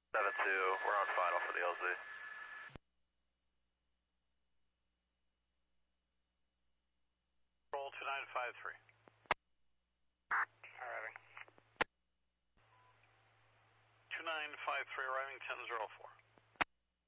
7-2, we're on final for the LZ. Roll 2953. Arriving. 2953, arriving 1004.